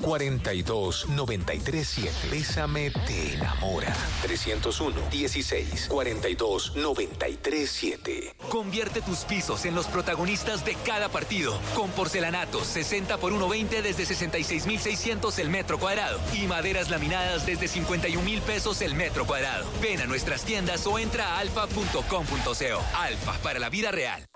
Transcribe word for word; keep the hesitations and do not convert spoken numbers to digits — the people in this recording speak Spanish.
cuarenta y dos, noventa y tres siete. Bésame te enamora. trescientos uno, dieciséis, cuarenta y dos, noventa y tres siete. Convierte tus pisos en los protagonistas de cada partido. Con porcelanatos sesenta por uno veinte desde sesenta y seis mil seiscientos el metro cuadrado. Y maderas laminadas desde cincuenta y un mil pesos el metro cuadrado. Ven a nuestras tiendas o entra a alfa punto com punto co. Alfa, para la vida real.